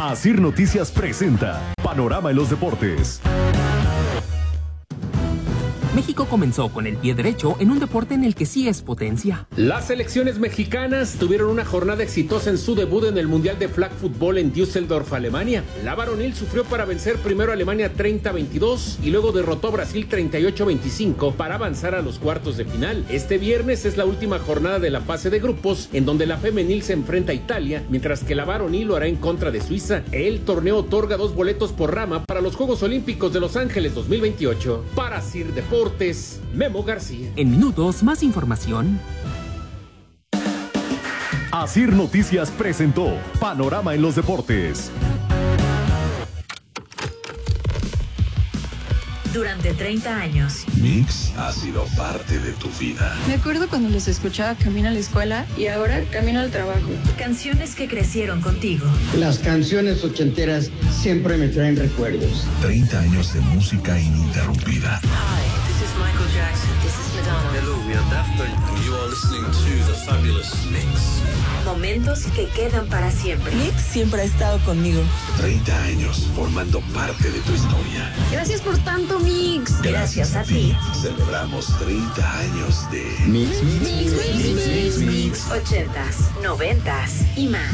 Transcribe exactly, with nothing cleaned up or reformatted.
Asir Noticias presenta Panorama en los Deportes. México comenzó con el pie derecho en un deporte en el que sí es potencia. Las selecciones mexicanas tuvieron una jornada exitosa en su debut en el Mundial de Flag Football en Düsseldorf, Alemania. La varonil sufrió para vencer primero a Alemania treinta a veintidós y luego derrotó a Brasil treinta y ocho a veinticinco para avanzar a los cuartos de final. Este viernes es la última jornada de la fase de grupos, en donde la femenil se enfrenta a Italia, mientras que la varonil lo hará en contra de Suiza. El torneo otorga dos boletos por rama para los Juegos Olímpicos de Los Ángeles dos mil veintiocho. Para Asir Deportes, Memo García. En minutos, más información. Asir Noticias presentó Panorama en los Deportes. Durante treinta años, Mix ha sido parte de tu vida. Me acuerdo cuando los escuchaba camino a la escuela y ahora camino al trabajo. Canciones que crecieron contigo. Las canciones ochenteras siempre me traen recuerdos. treinta años de música ininterrumpida. Hi, this is Michael Jackson. This is Madonna. Hello, we are Daft Punk. You are listening to the fabulous Mix. Momentos que quedan para siempre. Mix siempre ha estado conmigo. treinta años formando parte de tu historia. Gracias por tanto, Mix. Gracias a ti. Celebramos treinta años de Mix, mix, mix, mix, mix, mix. Ochentas, noventas y más.